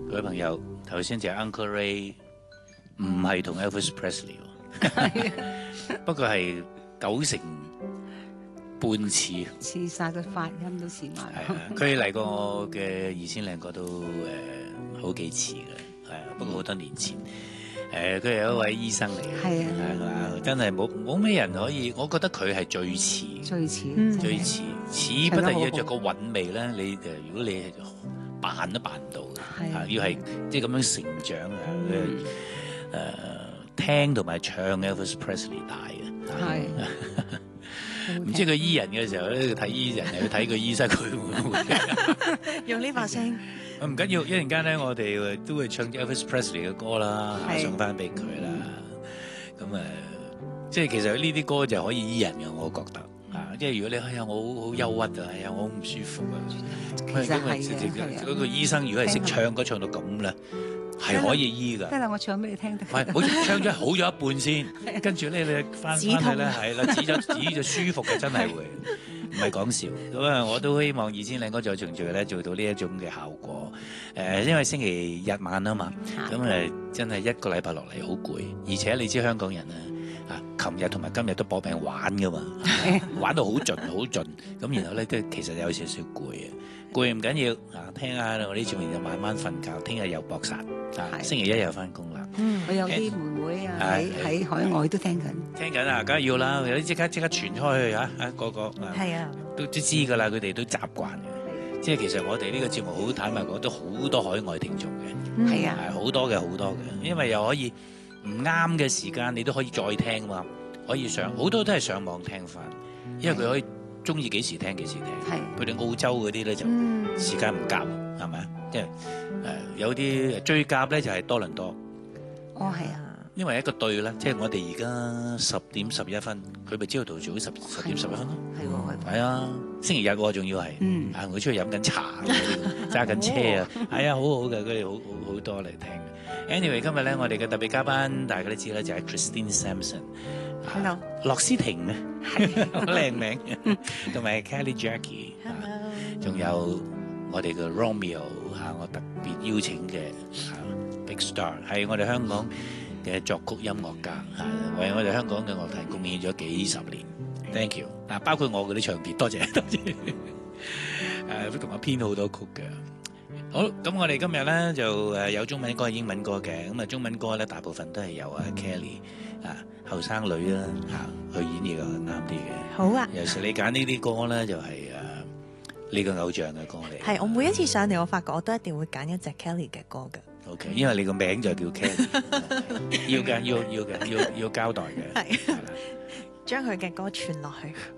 各位朋友，頭先就係 Uncle Ray 唔係同 Elvis Presley 喎，不過係90%似， 似晒個發音都似埋。 係啊，佢嚟過我嘅2000靚歌都好幾次嘅，係啊，不過好多年前。佢係一位醫生嚟嘅， 係啊，真係冇咩人可以，我覺得佢係最似， 最似， 最似，似不得已，着個韻味咧。你如果你係扮都扮唔到嘅，要係即係咁樣成長啊，聽同埋唱 Elvis Presley 大嘅， 係。 唔知佢醫人嘅時候咧，睇醫人又要睇佢醫生，佢會唔會用呢把聲？ 唔緊要，一陣間咧，我哋都會唱 Elvis Presley 嘅歌啦，送翻俾佢啦。咁即係其實呢啲歌就可以醫人嘅，我覺得啊。即係如果你我好憂鬱啊，我好唔舒服啊， 其實係嗰個醫生如果係識唱歌唱到咁咧，係可以醫㗎。 得啦，我唱俾你聽得。 唔係，好唱咗好咗一半先，跟住咧你翻去咧係啦，止就舒服嘅，真係會。唔係講笑，咁啊我都希望2000靚歌再重聚咧做到呢一種嘅效果。因為星期日晚啊嘛，咁真係一個禮拜落嚟好攰，而且你知香港人啊，琴日同埋今日都搏命玩噶嘛，玩到好盡好盡，咁然後咧都其實有少少攰啊，攰唔緊要啊，聽下我啲節目就慢慢瞓覺，聽日又搏殺啊，星期一又翻工啦。 我有啲妹妹啊喺海外都聽緊啊，梗係要啦，有啲即刻傳開去嚇，個個係啊， 都知㗎啦，佢哋都習慣嘅。即係其實我哋呢個節目好坦白講，都好多海外聽眾嘅， 係啊， 好多嘅，因為又可以唔啱嘅時間，你都可以再聽嘛，可以好多都係上網聽翻，因為佢可以中意幾時聽幾時聽。佢哋澳洲嗰啲咧就時間唔夾，係咪啊？即係有啲最夾咧就係多倫多。 哦，係啊， 因為一個對啦，即係我哋而家10點11分，佢咪朝頭早10點11分咯。係啊，星期日喎，仲要係，佢出去飲緊茶，揸緊車啊，係啊，好好嘅，佢哋好多嚟聽嘅。Anyway， 今日咧我哋嘅特別嘉賓，大家都知啦，就係 Christine Sampson， 樂思婷啊，好靚名，同埋 Kelly Jackie， 仲有我哋嘅 Romeo 我特別邀請嘅Big Star， 係我哋香港嘅作曲音樂家，為我哋香港嘅樂壇貢獻咗幾十年。Thank you， 包括我嗰啲唱片，多謝。都同我編好多曲嘅。好，咁我哋今日咧就有中文歌、英文歌嘅。咁中文歌咧大部分都係由Kelly 後生女啦去演繹啱啲嘅。 好啊。 有時你揀呢啲歌咧就係你個偶像嘅歌嚟。 係，我每一次上嚟，我發覺我都一定會揀一隻 Kelly 嘅歌㗎。 OK， 因為你個名就叫 Kelly， 要交代嘅。 係，將佢嘅歌傳落去。